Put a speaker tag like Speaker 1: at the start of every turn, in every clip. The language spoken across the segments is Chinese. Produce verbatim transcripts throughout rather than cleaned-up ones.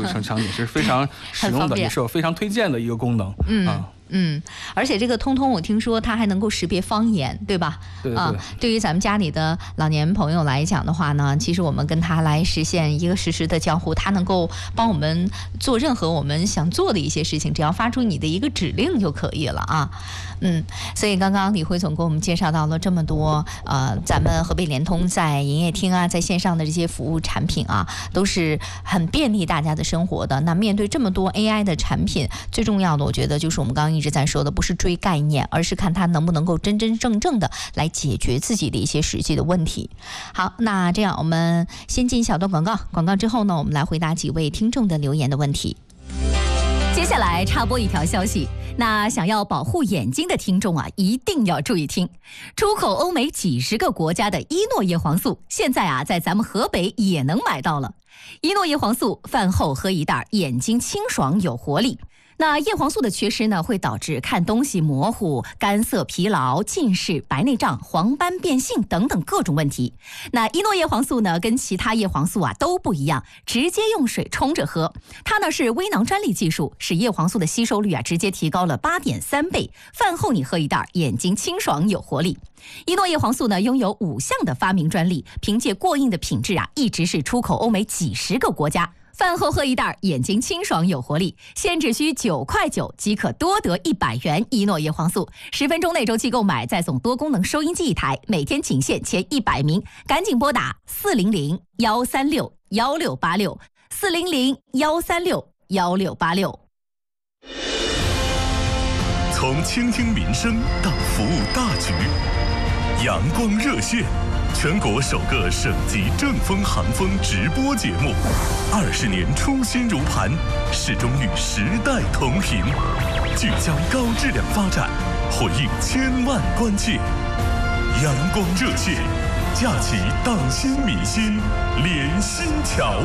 Speaker 1: 个场景是非常实用的，也是有非常推荐的一个功能。
Speaker 2: 嗯。
Speaker 1: 啊
Speaker 2: 嗯，而且这个通通，我听说它还能够识别方言，对吧？
Speaker 1: 对对对。
Speaker 2: 啊，对于咱们家里的老年朋友来讲的话呢，其实我们跟它来实现一个实时的交互，它能够帮我们做任何我们想做的一些事情，只要发出你的一个指令就可以了啊。嗯，所以刚刚李辉总给我们介绍到了这么多，呃，咱们河北联通在营业厅啊，在线上的这些服务产品啊，都是很便利大家的生活的。那面对这么多 A I 的产品，最重要的，我觉得就是我们刚刚一直在说的，不是追概念，而是看它能不能够真真正正的来解决自己的一些实际的问题。好，那这样我们先进一小段广告，广告之后呢，我们来回答几位听众的留言的问题。
Speaker 3: 接下来插播一条消息，那想要保护眼睛的听众啊，一定要注意听。出口欧美几十个国家的伊诺叶黄素，现在啊，在咱们河北也能买到了。伊诺叶黄素饭后喝一袋，眼睛清爽有活力。那叶黄素的缺失呢，会导致看东西模糊、干涩、疲劳、近视、白内障、黄斑变性等等各种问题。那伊诺叶黄素呢，跟其他叶黄素啊都不一样，直接用水冲着喝。它呢是微囊专利技术，使叶黄素的吸收率啊直接提高了八点三倍。饭后你喝一袋，眼睛清爽有活力。伊诺叶黄素呢拥有五项的发明专利，凭借过硬的品质啊，一直是出口欧美几十个国家。饭后喝一袋，眼睛清爽有活力，现只需九块九即可多得一百元伊诺叶黄素。十分钟内周期购买，再送多功能收音机一台，每天仅限前一百名，赶紧拨打四零零幺三六幺六八六四零零幺三六幺六八六。
Speaker 4: 从倾听民生到服务大局，阳光热线。全国首个省级正风寒风直播节目，二十年初心如磐，始终与时代同频，聚焦高质量发展，回应千万关切。阳光热线，架起党心民心连心桥。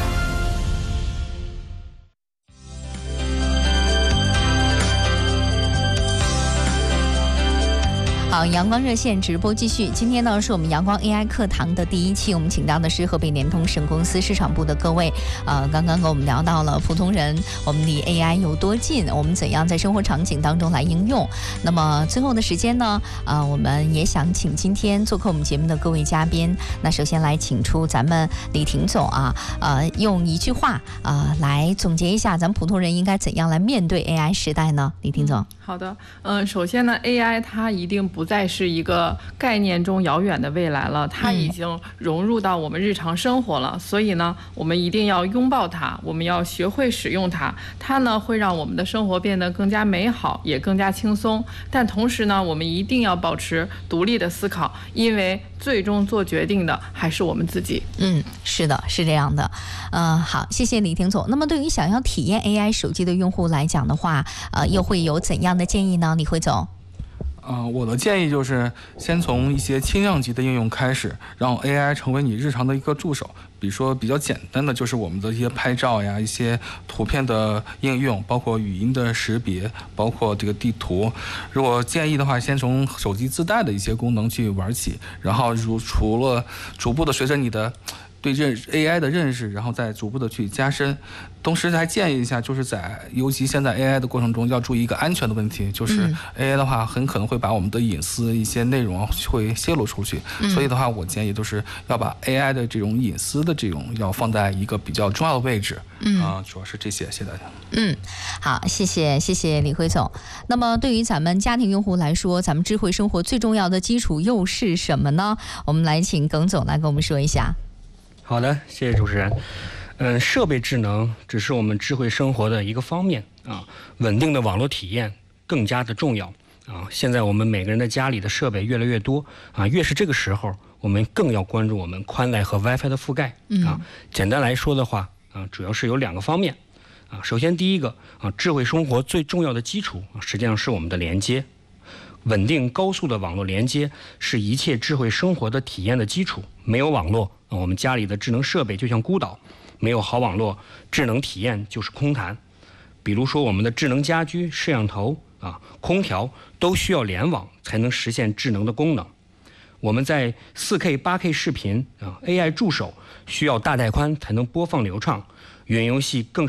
Speaker 2: 好，阳光热线直播继续。今天呢，是我们阳光 A I 课堂的第一期，我们请到的是河北联通省公司市场部的各位。呃，刚刚跟我们聊到了普通人，我们离 A I 有多近，我们怎样在生活场景当中来应用。那么最后的时间呢，呃，我们也想请今天做客我们节目的各位嘉宾。那首先来请出咱们李婷总啊，呃，用一句话呃来总结一下，咱们普通人应该怎样来面对 A I 时代呢？李婷总。
Speaker 5: 嗯、好的，嗯、呃，首先呢 ，A I 它一定不再是一个概念中遥远的未来了，它已经融入到我们日常生活了。嗯、所以呢，我们一定要拥抱它，我们要学会使用它。它呢会让我们的生活变得更加美好，也更加轻松。但同时呢，我们一定要保持独立的思考，因为最终做决定的还是我们自己。
Speaker 2: 嗯，是的，是这样的。嗯、呃，好，谢谢李婷总。那么对于想要体验 A I 手机的用户来讲的话，呃，又会有怎样的建议呢？李辉总。
Speaker 1: 呃，我的建议就是先从一些轻量级的应用开始，让 A I 成为你日常的一个助手。比如说比较简单的就是我们的一些拍照呀，一些图片的应用，包括语音的识别，包括这个地图。如果建议的话，先从手机自带的一些功能去玩起，然后如除了逐步的随着你的对认 A I 的认识，然后再逐步的去加深。同时还建议一下，就是在尤其现在 A I 的过程中，要注意一个安全的问题，就是 A I 的话很可能会把我们的隐私一些内容会泄露出去，嗯、所以的话，我建议就是要把 A I 的这种隐私的这种要放在一个比较重要的位置。嗯啊、呃，主要是这些，谢谢大家。
Speaker 2: 嗯，好，谢谢谢谢李辉总。那么对于咱们家庭用户来说，咱们智慧生活最重要的基础又是什么呢？我们来请耿总来跟我们说一下。
Speaker 6: 好的，谢谢主持人。嗯，设备智能只是我们智慧生活的一个方面啊，稳定的网络体验更加的重要啊。现在我们每个人的家里的设备越来越多啊，越是这个时候，我们更要关注我们宽带和 WiFi 的覆盖啊。简单来说的话啊，主要是有两个方面啊。首先第一个啊，智慧生活最重要的基础啊，实际上是我们的连接。稳定高速的网络连接是一切智慧生活的体验的基础。没有网络，我们家里的智能设备就像孤岛；没有好网络，智能体验就是空谈。比如说我们的智能家居、摄像头啊、空调都需要联网才能实现智能的功能。我们在 四K、八K 视频啊 ，A I 助手需要大带宽才能播放流畅，云游戏更是